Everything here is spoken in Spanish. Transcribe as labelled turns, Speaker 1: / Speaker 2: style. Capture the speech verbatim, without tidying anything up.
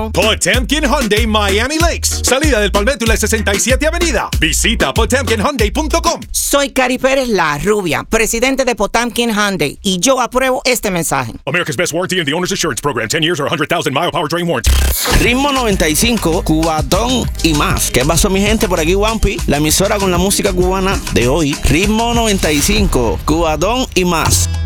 Speaker 1: Potemkin Hyundai Miami Lakes. Salida del Palmetto y la sesenta y siete Avenida. Visita potemkin hyundai punto com.
Speaker 2: Soy Cari Pérez, la rubia, presidente de Potemkin Hyundai, y yo apruebo este mensaje.
Speaker 1: America's Best Warranty and the Owner's Assurance Program. ten years or one hundred thousand mile powertrain warranty.
Speaker 3: Ritmo noventa y cinco, Cubatón y más. ¿Qué pasó, mi gente? Por aquí, Wampi, la emisora con la música cubana de hoy. Ritmo noventa y cinco, Cubatón y más.